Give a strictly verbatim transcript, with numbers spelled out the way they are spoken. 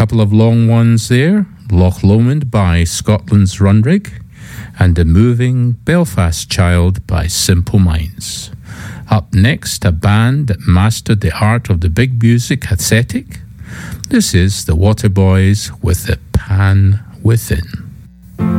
couple of long ones there. Loch Lomond by Scotland's Runrig, and A Moving Belfast Child by Simple Minds. Up next, a band that mastered the art of the big music aesthetic. This is the Waterboys with the Pan Within.